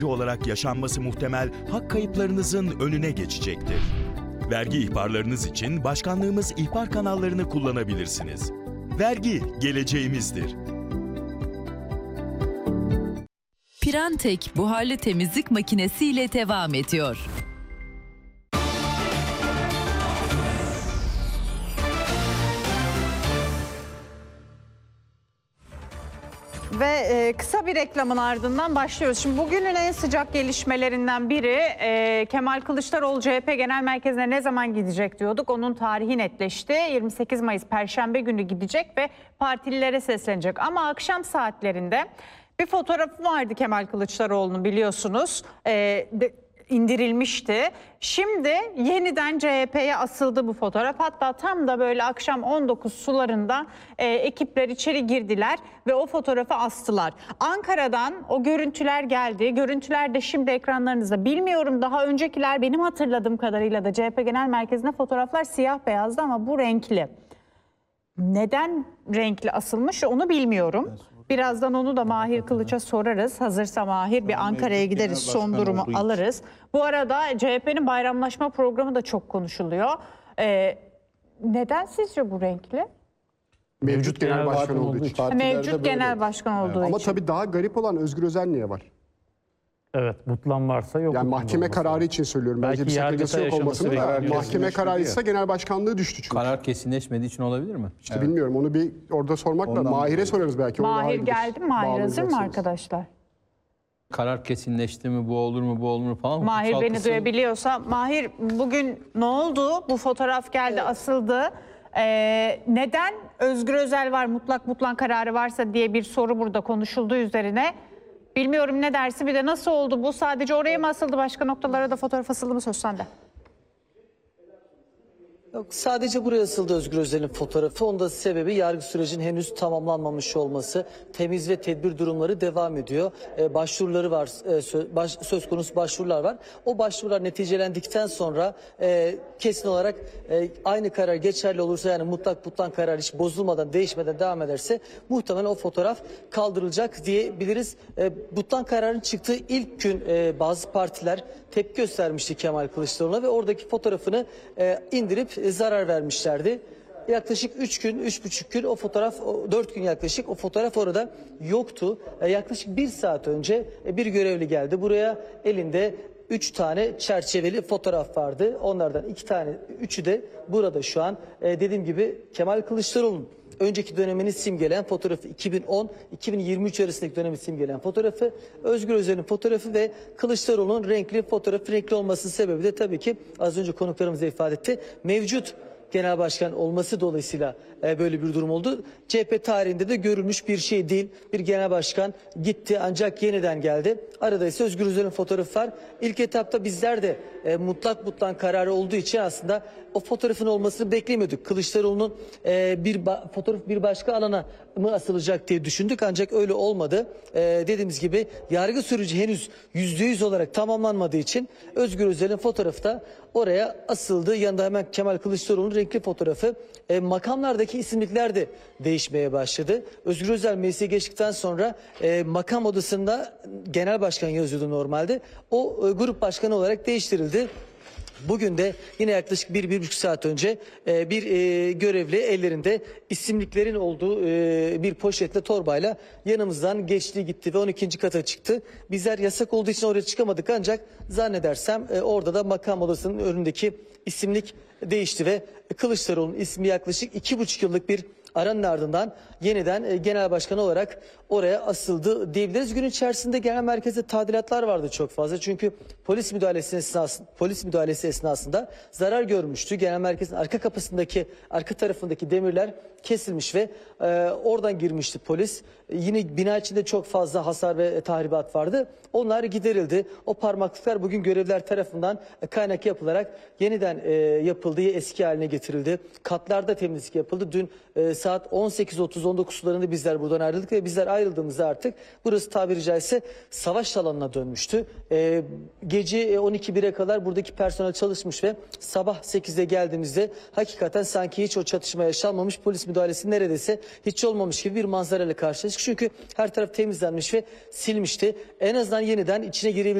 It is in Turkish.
olarak yaşanması muhtemel hak kayıplarınızın önüne geçecektir. Vergi ihbarlarınız için başkanlığımız ihbar kanallarını kullanabilirsiniz. Vergi geleceğimizdir. Pirantek buharlı temizlik makinesiyle devam ediyor. Ve kısa bir reklamın ardından başlıyoruz. Şimdi bugünün en sıcak gelişmelerinden biri Kemal Kılıçdaroğlu CHP Genel Merkezi'ne ne zaman gidecek diyorduk. Onun tarihi netleşti. 28 Mayıs Perşembe günü gidecek ve partililere seslenecek. Ama akşam saatlerinde bir fotoğrafı vardı Kemal Kılıçdaroğlu'nun, biliyorsunuz. İndirilmişti. Şimdi yeniden CHP'ye asıldı bu fotoğraf. Hatta tam da böyle akşam 19 sularında ekipler içeri girdiler ve o fotoğrafı astılar. Ankara'dan o görüntüler geldi. Görüntüler de şimdi ekranlarınızda. Bilmiyorum, daha öncekiler benim hatırladığım kadarıyla da CHP Genel Merkezi'nde fotoğraflar siyah beyazdı ama bu renkli. Neden renkli asılmış onu bilmiyorum. Birazdan onu da Mahir Kılıç'a sorarız. Hazırsa Mahir, bir Ankara'ya gideriz, son durumu alırız. Bu arada CHP'nin bayramlaşma programı da çok konuşuluyor. Neden sizce bu renkli? Mevcut genel başkan olduğu için. Mevcut genel başkan olduğu için. Ama tabii daha garip olan Özgür Özel niye var? Evet, mutlan varsa yok. Yani mahkeme kararı için söylüyorum. Bence bir sakıncası yok olmasını da mahkeme kararıysa genel başkanlığı düştü çünkü. Karar kesinleşmediği için olabilir mi? İşte bilmiyorum, onu bir orada sormakla Mahir'e sorarız belki. Mahir geldi mi? Mahir hazır mı arkadaşlar? Karar kesinleşti mi, bu olur mu, bu olur mu falan. Mahir beni duyabiliyorsa. Mahir, bugün ne oldu? Bu fotoğraf geldi, asıldı. Neden Özgür Özel var, mutlak kararı varsa diye bir soru burada konuşulduğu üzerine. Bilmiyorum, ne dersi? Bir de nasıl oldu bu? Sadece oraya mı asıldı? Başka noktalara da fotoğraf asıldı mı? Söz sende. Yok, sadece buraya asıldı Özgür Özel'in fotoğrafı. Onun da sebebi yargı sürecinin henüz tamamlanmamış olması. Temiz ve tedbir durumları devam ediyor. Başvuruları var, söz konusu başvurular var. O başvurular neticelendikten sonra kesin olarak aynı karar geçerli olursa, yani mutlak karar hiç bozulmadan, değişmeden devam ederse muhtemelen o fotoğraf kaldırılacak diyebiliriz. Mutlak kararın çıktığı ilk gün bazı partiler tepki göstermişti Kemal Kılıçdaroğlu'na ve oradaki fotoğrafını indirip zarar vermişlerdi. Yaklaşık 3 gün, 3,5 gün o fotoğraf, 4 gün yaklaşık o fotoğraf orada yoktu. Yaklaşık 1 saat önce bir görevli geldi. Buraya elinde 3 tane çerçeveli fotoğraf vardı. Onlardan 3'ü de burada şu an. Dediğim gibi Kemal Kılıçdaroğlu'nun önceki dönemini simgeleyen fotoğrafı, 2010-2023 arasındaki dönemi simgeleyen fotoğrafı, Özgür Özel'in fotoğrafı ve Kılıçdaroğlu'nun renkli fotoğrafı. Renkli olmasının sebebi de tabii ki az önce konuklarımız da ifade etti. Mevcut genel başkan olması dolayısıyla böyle bir durum oldu. CHP tarihinde de görülmüş bir şey değil. Bir genel başkan gitti ancak yeniden geldi. Arada ise Özgür Özel'in fotoğrafı var. İlk etapta bizler de mutlak kararı olduğu için aslında o fotoğrafın olmasını beklemiyorduk. Kılıçdaroğlu'nun fotoğraf bir başka alana mı asılacak diye düşündük ancak öyle olmadı. Dediğimiz gibi yargı süreci henüz %100 olarak tamamlanmadığı için Özgür Özel'in fotoğrafı da oraya asıldı. Yanında hemen Kemal Kılıçdaroğlu'nun renkli fotoğrafı. Makamlardaki isimlikler de değişmeye başladı. Özgür Özel meclise geçtikten sonra makam odasında genel başkan yazıyordu normalde. O grup başkanı olarak değiştirildi. Bugün de yine yaklaşık 1-1,5 saat önce bir görevli ellerinde isimliklerin olduğu bir poşetle, torbayla yanımızdan geçti gitti ve 12. kata çıktı. Bizler yasak olduğu için oraya çıkamadık ancak zannedersem orada da makam odasının önündeki isimlik değişti ve Kılıçdaroğlu'nun ismi yaklaşık 2,5 yıllık bir aranın ardından yeniden genel başkan olarak oraya asıldı diyebiliriz. Gün içerisinde genel merkezde tadilatlar vardı çok fazla. Çünkü polis müdahalesi esnasında zarar görmüştü. Genel merkezin arka tarafındaki demirler kesilmiş ve oradan girmişti polis. Yine bina içinde çok fazla hasar ve tahribat vardı. Onlar giderildi. O parmaklıklar bugün görevliler tarafından kaynak yapılarak yeniden yapıldığı eski haline getirildi. Katlarda temizlik yapıldı. Dün saat 18.30-19 sularında bizler buradan ayrıldık ve bizler ayrıldığımızda artık burası tabiri caizse savaş alanına dönmüştü. Gece 12-1'e kadar buradaki personel çalışmış ve sabah 8'de geldiğimizde hakikaten sanki hiç o çatışma yaşanmamış, polis müdahalesi neredeyse hiç olmamış gibi bir manzarayla karşılaştık. Çünkü her taraf temizlenmiş ve silmişti. En azından yeniden içine girebildiğimiz